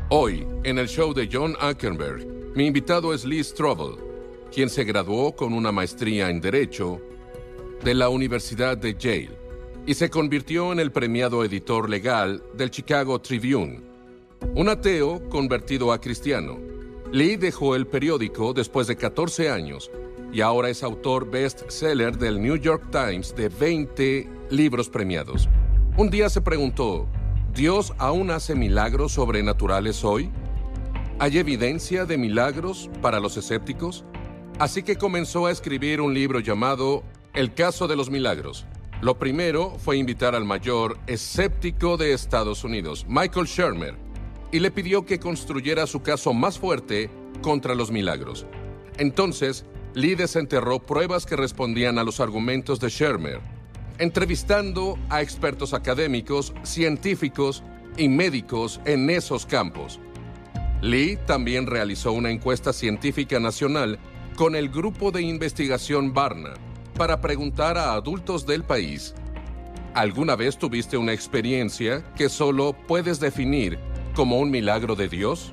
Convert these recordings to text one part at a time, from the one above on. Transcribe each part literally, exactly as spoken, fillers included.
Hoy, en el show de John Ankerberg, mi invitado es Lee Strobel, quien se graduó con una maestría en Derecho de la Universidad de Yale y se convirtió en el premiado editor legal del Chicago Tribune. Un ateo convertido a cristiano, Lee dejó el periódico después de catorce años y ahora es autor bestseller del New York Times de veinte libros premiados. Un día se preguntó, ¿Dios aún hace milagros sobrenaturales hoy? ¿Hay evidencia de milagros para los escépticos? Así que comenzó a escribir un libro llamado El caso de los milagros. Lo primero fue invitar al mayor escéptico de Estados Unidos, Michael Shermer, y le pidió que construyera su caso más fuerte contra los milagros. Entonces, Lee desenterró pruebas que respondían a los argumentos de Shermer, entrevistando a expertos académicos, científicos y médicos en esos campos. Lee también realizó una encuesta científica nacional con el grupo de investigación Barna para preguntar a adultos del país, ¿alguna vez tuviste una experiencia que solo puedes definir como un milagro de Dios?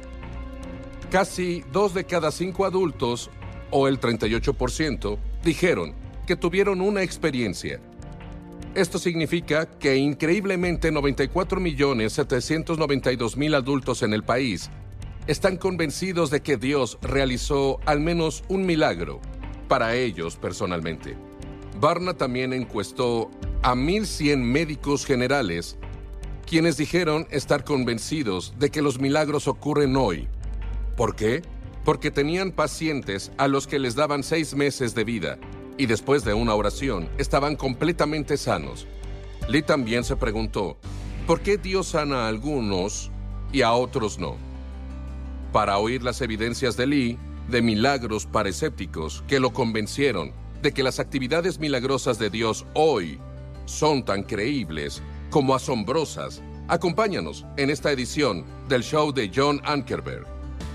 Casi dos de cada cinco adultos, o el treinta y ocho por ciento, dijeron que tuvieron una experiencia. Esto significa que increíblemente noventa y cuatro millones setecientos noventa y dos mil adultos en el país están convencidos de que Dios realizó al menos un milagro para ellos personalmente. Barna también encuestó a mil cien médicos generales, quienes dijeron estar convencidos de que los milagros ocurren hoy. ¿Por qué? Porque tenían pacientes a los que les daban seis meses de vida y después de una oración estaban completamente sanos. Lee también se preguntó, ¿por qué Dios sana a algunos y a otros no? Para oír las evidencias de Lee de milagros para escépticos que lo convencieron de que las actividades milagrosas de Dios hoy son tan creíbles como asombrosas, acompáñanos en esta edición del show de John Ankerberg.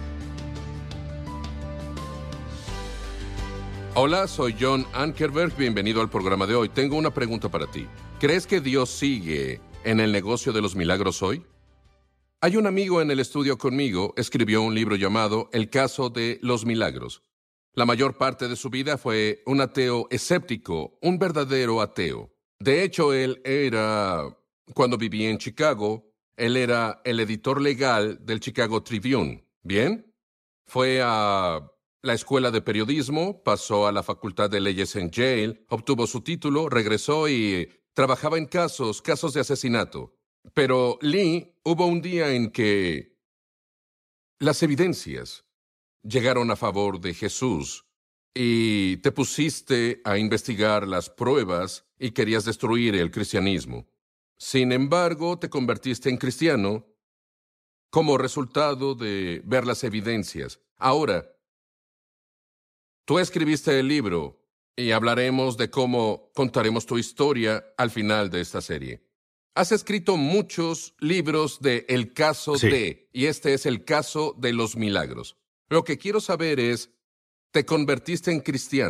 Hola, soy John Ankerberg, bienvenido al programa de hoy. Tengo una pregunta para ti. ¿Crees que Dios sigue en el negocio de los milagros hoy? Hay un amigo en el estudio conmigo, escribió un libro llamado El caso de los milagros. La mayor parte de su vida fue un ateo escéptico, un verdadero ateo. De hecho, él era, cuando vivía en Chicago, él era el editor legal del Chicago Tribune. ¿Bien? Fue a la escuela de periodismo, pasó a la facultad de leyes en Yale, obtuvo su título, regresó y trabajaba en casos, casos de asesinato. Pero Lee, hubo un día en que las evidencias llegaron a favor de Jesús y te pusiste a investigar las pruebas y querías destruir el cristianismo. Sin embargo, te convertiste en cristiano como resultado de ver las evidencias. Ahora, tú escribiste el libro y hablaremos de cómo contaremos tu historia al final de esta serie. Has escrito muchos libros de El caso Sí. de, y este es el caso de los milagros. Lo que quiero saber es, ¿te convertiste en cristiano